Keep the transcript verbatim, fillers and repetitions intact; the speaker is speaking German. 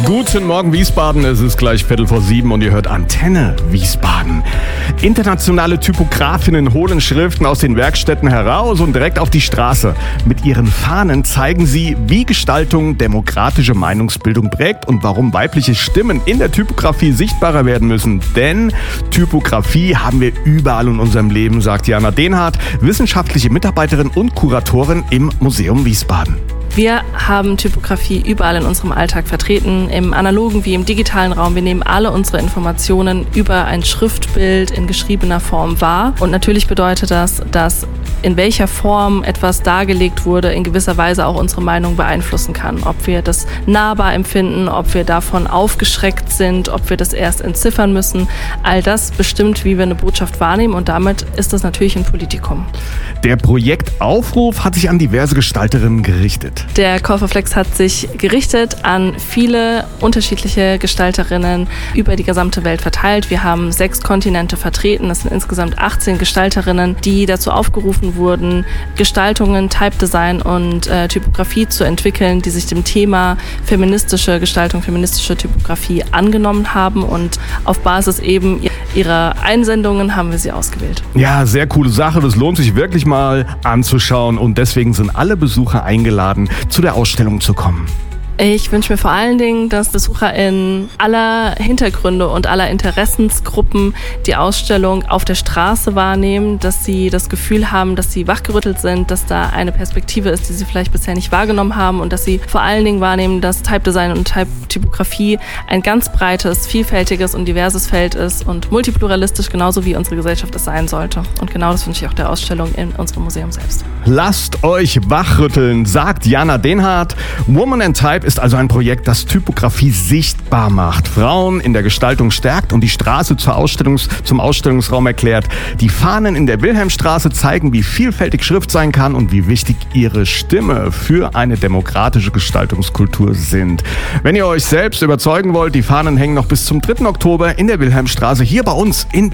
Guten Morgen Wiesbaden, es ist gleich Viertel vor sieben und ihr hört Antenne Wiesbaden. Internationale Typografinnen holen Schriften aus den Werkstätten heraus und direkt auf die Straße. Mit ihren Fahnen zeigen sie, wie Gestaltung demokratische Meinungsbildung prägt und warum weibliche Stimmen in der Typografie sichtbarer werden müssen. Denn Typografie haben wir überall in unserem Leben, sagt Jana Dehnhardt, wissenschaftliche Mitarbeiterin und Kuratorin im Museum Wiesbaden. Wir haben Typografie überall in unserem Alltag vertreten, im analogen wie im digitalen Raum. Wir nehmen alle unsere Informationen über ein Schriftbild in geschriebener Form wahr. Und natürlich bedeutet das, dass in welcher Form etwas dargelegt wurde, in gewisser Weise auch unsere Meinung beeinflussen kann. Ob wir das nahbar empfinden, ob wir davon aufgeschreckt sind, ob wir das erst entziffern müssen. All das bestimmt, wie wir eine Botschaft wahrnehmen, und damit ist das natürlich ein Politikum. Der Projektaufruf hat sich an diverse Gestalterinnen gerichtet. Der Call for Flex hat sich gerichtet an viele unterschiedliche Gestalterinnen über die gesamte Welt verteilt. Wir haben sechs Kontinente vertreten. Es sind insgesamt achtzehn Gestalterinnen, die dazu aufgerufen wurden, Gestaltungen, Type Design und äh, Typografie zu entwickeln, die sich dem Thema feministische Gestaltung, feministische Typografie angenommen haben. Und auf Basis eben ihrer Einsendungen haben wir sie ausgewählt. Ja, sehr coole Sache. Das lohnt sich wirklich mal anzuschauen. Und deswegen sind alle Besucher eingeladen, zu der Ausstellung zu kommen. Ich wünsche mir vor allen Dingen, dass BesucherInnen aller Hintergründe und aller Interessensgruppen die Ausstellung auf der Straße wahrnehmen, dass sie das Gefühl haben, dass sie wachgerüttelt sind, dass da eine Perspektive ist, die sie vielleicht bisher nicht wahrgenommen haben, und dass sie vor allen Dingen wahrnehmen, dass Type Design und Type Typografie ein ganz breites, vielfältiges und diverses Feld ist und multipluralistisch, genauso wie unsere Gesellschaft es sein sollte. Und genau das wünsche ich auch der Ausstellung in unserem Museum selbst. Lasst euch wachrütteln, sagt Jana Dehnhardt. Woman and Type ist also ein Projekt, das Typografie sichtbar macht, Frauen in der Gestaltung stärkt und die Straße zur Ausstellungs-, zum Ausstellungsraum erklärt. Die Fahnen in der Wilhelmstraße zeigen, wie vielfältig Schrift sein kann und wie wichtig ihre Stimme für eine demokratische Gestaltungskultur sind. Wenn ihr euch selbst überzeugen wollt, die Fahnen hängen noch bis zum dritten Oktober in der Wilhelmstraße hier bei uns in